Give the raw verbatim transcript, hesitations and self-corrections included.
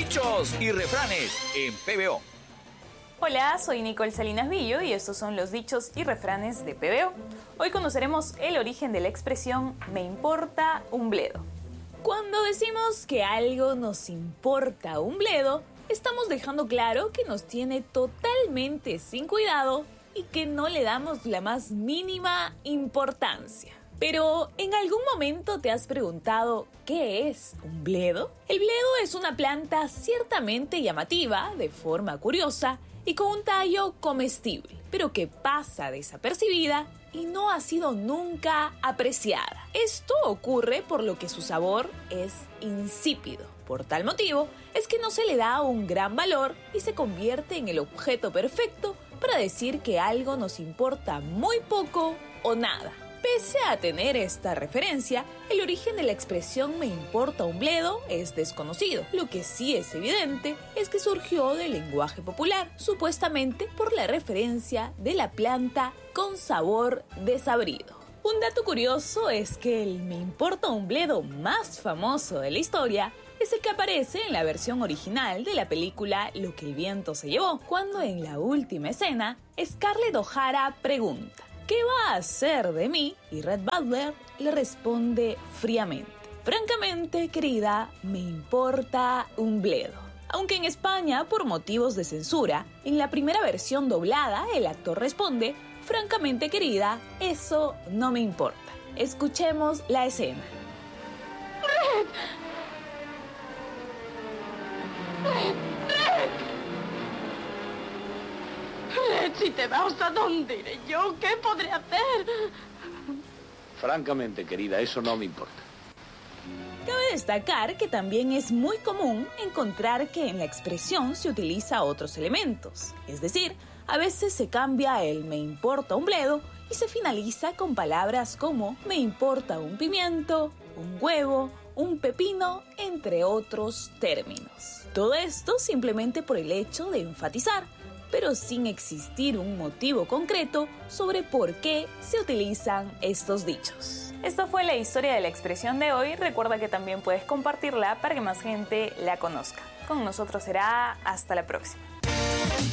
Dichos y refranes en P B O. Hola, soy Nicole Salinas Villo y estos son los dichos y refranes de P B O. Hoy conoceremos el origen de la expresión "me importa un bledo". Cuando decimos que algo nos importa un bledo, estamos dejando claro que nos tiene totalmente sin cuidado y que no le damos la más mínima importancia. Pero, ¿en algún momento te has preguntado qué es un bledo? El bledo es una planta ciertamente llamativa, de forma curiosa y con un tallo comestible, pero que pasa desapercibida y no ha sido nunca apreciada. Esto ocurre por lo que su sabor es insípido. Por tal motivo, es que no se le da un gran valor y se convierte en el objeto perfecto para decir que algo nos importa muy poco o nada. Pese a tener esta referencia, el origen de la expresión "me importa un bledo" es desconocido. Lo que sí es evidente es que surgió del lenguaje popular, supuestamente por la referencia de la planta con sabor desabrido. Un dato curioso es que el "me importa un bledo" más famoso de la historia es el que aparece en la versión original de la película Lo que el viento se llevó, cuando en la última escena, Scarlett O'Hara pregunta: ¿qué va a hacer de mí? Y Red Butler le responde fríamente: francamente, querida, me importa un bledo. Aunque en España, por motivos de censura, en la primera versión doblada, el actor responde: francamente, querida, eso no me importa. Escuchemos la escena. ¡Red! ¡Red! ¡Red! Red, si te vas, ¿a dónde iré yo? ¿Qué podré hacer? Francamente, querida, eso no me importa. Cabe destacar que también es muy común encontrar que en la expresión se utiliza otros elementos. Es decir, a veces se cambia el "me importa un bledo" y se finaliza con palabras como "me importa un pimiento", un huevo, un pepino, entre otros términos. Todo esto simplemente por el hecho de enfatizar, pero sin existir un motivo concreto sobre por qué se utilizan estos dichos. Esta fue la historia de la expresión de hoy. Recuerda que también puedes compartirla para que más gente la conozca. Con nosotros será hasta la próxima.